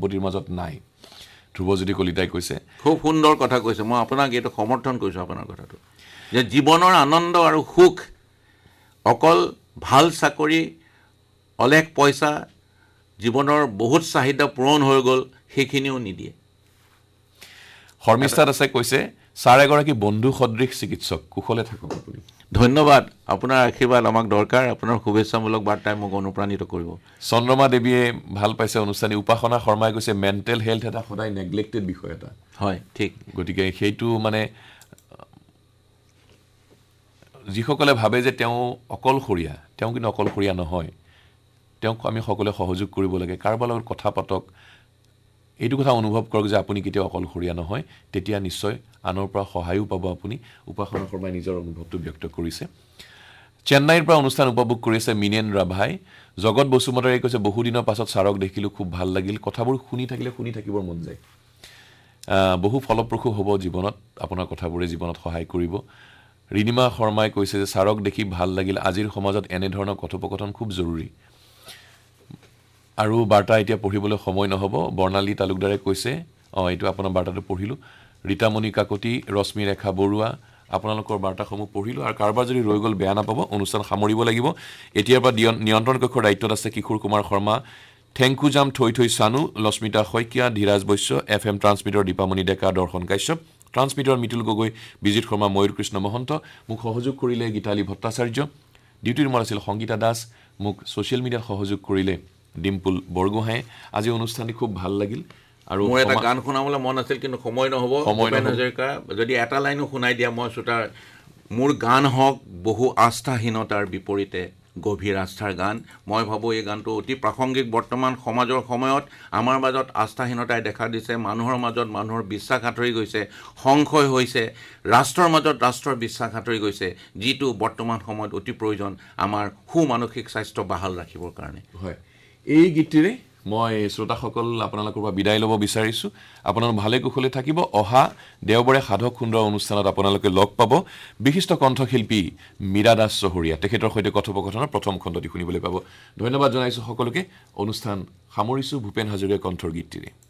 দম্পতিৰ মাজত নাই ধ্ৰুৱজ্যোতি কলিতাই কৈছে খুব সুন্দৰ কথা কৈছে মই আপোনাক এইটো সমৰ্থন কৰিছোঁ আপোনাৰ কথাটো যে জীৱনৰ আনন্দ আৰু সুখ অকল ভাল চাকৰি অলেখ পইচা জীৱনৰ বহুত চাহিদা পূৰণ হৈ গ'ল সেইখিনিও নিদিয়ে শৰ্মিষ্ঠাত আছে কৈছে ছাৰ এগৰাকী বন্ধু সদৃশ চিকিৎসক কুশলে থাকক আপুনি ধন্যবাদ আপোনাৰ আশীৰ্বাদ আমাক দৰকাৰ আপোনাৰ শুভেচ্ছামূলক বাৰ্তাই মোক অনুপ্ৰাণিত কৰিব চন্দ্ৰমা দেৱীয়ে ভাল পাইছে অনুষ্ঠানী উপাসনা শৰ্মাই কৈছে মেণ্টেল হেল্থ এটা সদায় নেগলেক্টেড বিষয় এটা হয় ঠিক গতিকে সেইটো মানে যিসকলে ভাবে যে তেওঁ অকলশৰীয়া তেওঁ কিন্তু অকলশৰীয়া নহয় তেওঁক আমি সকলোৱে সহযোগ কৰিব লাগে কাৰোবাৰ লগত কথা পাতক এইটো কথা অনুভৱ কৰক যে আপুনি কেতিয়াও অকলশৰীয়া নহয় তেতিয়া নিশ্চয় আনৰ পৰা সহায়ো পাব আপুনি উপাসনা শৰ্মাই নিজৰ অনুভৱটো ব্যক্ত কৰিছে চেন্নাইৰ পৰা অনুষ্ঠান উপভোগ কৰিছে মিনেন ৰাভাই জগত বসুমতাৰীয়ে কৈছে বহু দিনৰ পাছত ছাৰক দেখিলোঁ খুব ভাল লাগিল কথাবোৰ শুনি থাকিবৰ মন যায় বহু ফলপ্ৰসূ হ'ব জীৱনত আপোনাৰ কথাবোৰে জীৱনত সহায় কৰিব ৰিনিমা শৰ্মাই কৈছে যে ছাৰক দেখি ভাল লাগিল আজিৰ সমাজত এনে ধৰণৰ কথোপকথন খুব জৰুৰী আৰু বাৰ্তা এতিয়া পঢ়িবলৈ সময় নহ'ব বৰ্ণালী তালুকদাৰে কৈছে এইটো আপোনাৰ বাৰ্তাটো পঢ়িলোঁ ৰীতামণি কাকতি ৰশ্মি ৰেখা বৰুৱা আপোনালোকৰ বাৰ্তাসমূহ পঢ়িলোঁ আৰু কাৰোবাৰ যদি ৰৈ গ'ল বেয়া নাপাব অনুষ্ঠান সামৰিব লাগিব এতিয়াৰ পৰা নিয়ন্ত্ৰণ কক্ষৰ দায়িত্বত আছে কিশোৰ কুমাৰ শৰ্মা থেংকু জাম থৈ চানু লস্মিতা শইকীয়া ধীৰাজ বৈশ্য FM ট্ৰান্সমিটাৰ দীপামণি ডেকা দৰ্শন কাশ্যপ ট্ৰান্সমিটাৰ মিতুল গগৈ বিজিত শৰ্মা ময়ূৰ কৃষ্ণ মহন্ত মোক সহযোগ কৰিলে গীতালী ভট্টাচাৰ্য ডিউটি ৰুমত আছিল সংগীতা দাস মোক ছ'চিয়েল মিডিয়াত সহযোগ কৰিলে ডিম্পুল বৰগোহাঁয়ে আজি অনুষ্ঠানটি খুব ভাল লাগিল আৰু মোৰ এটা গান শুনাবলৈ মন আছিল কিন্তু সময় নহ'ব ভূপেন হাজৰিকা যদি এটা লাইনো শুনাই দিয়া মই শ্ৰোতাৰ মোৰ গান হওক বহু আস্থাহীনতাৰ বিপৰীতে গভীৰ আস্থাৰ গান মই ভাবোঁ এই গানটো অতি প্ৰাসংগিক বৰ্তমান সমাজৰ সময়ত আমাৰ মাজত আস্থাহীনতাই দেখা দিছে মানুহৰ মাজত মানুহৰ বিশ্বাস আঁতৰি গৈছে সংশয় হৈছে ৰাষ্ট্ৰৰ মাজত ৰাষ্ট্ৰৰ বিশ্বাস আঁতৰি গৈছে যিটো বৰ্তমান সময়ত অতি প্ৰয়োজন আমাৰ সুমানসিক স্বাস্থ্য বাহাল ৰাখিবৰ কাৰণে হয় এই গীতটিৰে মই শ্ৰোতাসকল আপোনালোকৰ পৰা বিদায় ল'ব বিচাৰিছোঁ আপোনালোক ভালে কুশলে থাকিব অহা দেওবাৰে সাধক সুন্দৰ অনুষ্ঠানত আপোনালোকে লগ পাব বিশিষ্ট কণ্ঠশিল্পী মীৰা দাস চহৰীয়া তেখেতৰ সৈতে কথোপকথনৰ প্ৰথম খণ্ডটি শুনিবলৈ পাব ধন্যবাদ জনাইছোঁ সকলোকে অনুষ্ঠান সামৰিছোঁ ভূপেন হাজৰিকাৰ কণ্ঠৰ গীতটিৰে